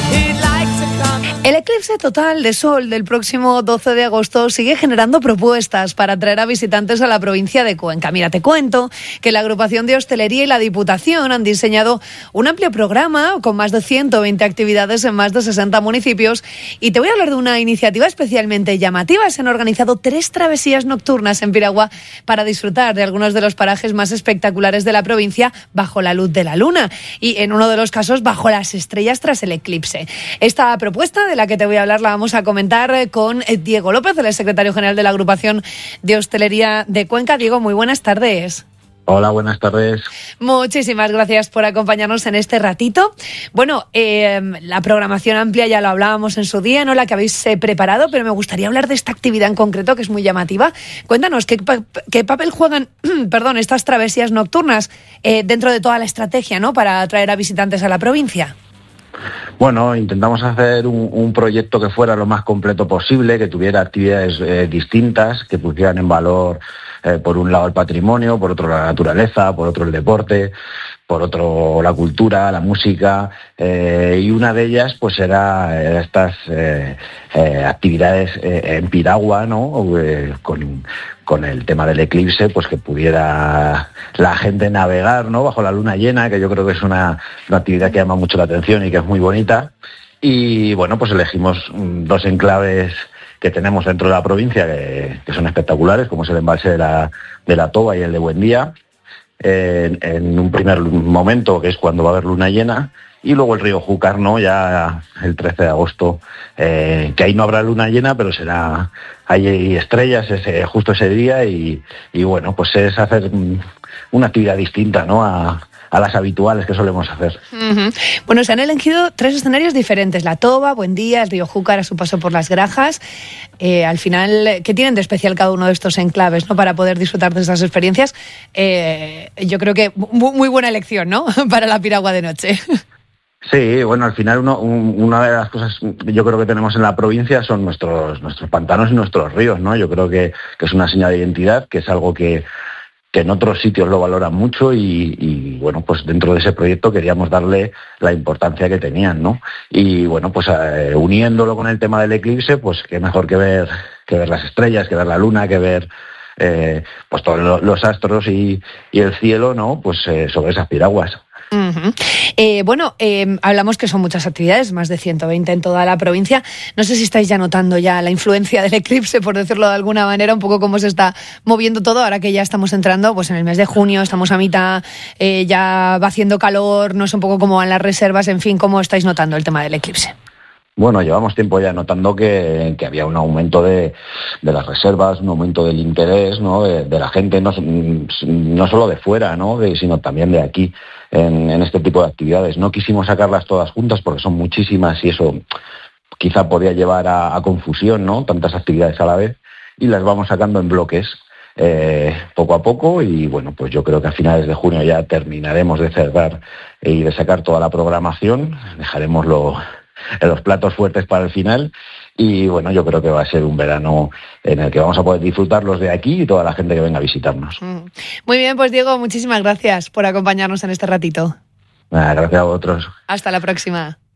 El eclipse total de sol del próximo 12 de agosto sigue generando propuestas para atraer a visitantes a la provincia de Cuenca. Mira, te cuento que la agrupación de hostelería y la Diputación han diseñado un amplio programa con más de 120 actividades en más de 60 municipios y te voy a hablar de una iniciativa especialmente llamativa. Se han organizado 3 travesías nocturnas en Piragua para disfrutar de algunos de los parajes más espectaculares de la provincia bajo la luz de la luna y en uno de los casos bajo las estrellas tras el eclipse. Esta propuesta de la que te voy a hablar la vamos a comentar con Diego López, el secretario general de la agrupación de hostelería de Cuenca. Diego, muy buenas tardes. Hola, buenas tardes. Muchísimas gracias por acompañarnos en este ratito. Bueno, la programación amplia ya lo hablábamos en su día, ¿no? La que habéis preparado, pero me gustaría hablar de esta actividad en concreto que es muy llamativa. Cuéntanos, ¿qué papel juegan estas travesías nocturnas dentro de toda la estrategia, ¿no?, para atraer a visitantes a la provincia? Bueno, intentamos hacer un proyecto que fuera lo más completo posible, que tuviera actividades distintas, que pusieran en valor, por un lado, el patrimonio, por otro la naturaleza, por otro el deporte, por otro la cultura, la música, y una de ellas pues era estas actividades en Piragua, ¿no?, con el tema del eclipse, pues que pudiera la gente navegar, ¿no?, bajo la luna llena, que yo creo que es una actividad que llama mucho la atención y que es muy bonita. Y bueno, pues elegimos 2 enclaves que tenemos dentro de la provincia que son espectaculares, como es el embalse de la Toba y el de Buendía, en un primer momento, que es cuando va a haber luna llena, y luego el río Júcar, ¿no?, ya el 13 de agosto, que ahí no habrá luna llena, pero hay estrellas justo ese día, y bueno, pues es hacer una actividad distinta, ¿no?, a las habituales que solemos hacer. Uh-huh. Bueno, se han elegido 3 escenarios diferentes: la Toba, Buendía, el río Júcar a su paso por las Grajas. Al final, ¿qué tienen de especial cada uno de estos enclaves, ¿no?, para poder disfrutar de esas experiencias? Yo creo que muy buena elección, ¿no?, para la piragua de noche. Sí, bueno, al final una de las cosas yo creo que tenemos en la provincia son nuestros pantanos y nuestros ríos, ¿no? Yo creo que es una señal de identidad, que es algo que en otros sitios lo valoran mucho y bueno, pues dentro de ese proyecto queríamos darle la importancia que tenían, ¿no? Y bueno, pues uniéndolo con el tema del eclipse, pues qué mejor que ver las estrellas, que ver la luna, que ver pues todos los astros y el cielo, ¿no?, pues sobre esas piraguas. Uh-huh. Hablamos que son muchas actividades, más de 120 en toda la provincia. No sé si estáis ya notando ya la influencia del eclipse, por decirlo de alguna manera, un poco cómo se está moviendo todo ahora que ya estamos entrando pues en el mes de junio, estamos a mitad, ya va haciendo calor, no sé un poco cómo van las reservas, en fin, ¿cómo estáis notando el tema del eclipse? Bueno, llevamos tiempo ya notando que había un aumento de las reservas, un aumento del interés, ¿no?, de la gente, no solo de fuera, ¿no?, sino también de aquí, en este tipo de actividades. No quisimos sacarlas todas juntas porque son muchísimas y eso quizá podía llevar a confusión, ¿no?, tantas actividades a la vez, y las vamos sacando en bloques poco a poco, y bueno, pues yo creo que a finales de junio ya terminaremos de cerrar y de sacar toda la programación, dejaremos los platos fuertes para el final, y bueno, yo creo que va a ser un verano en el que vamos a poder disfrutar los de aquí y toda la gente que venga a visitarnos. Muy bien, pues Diego, muchísimas gracias por acompañarnos en este ratito. Gracias a vosotros. Hasta la próxima.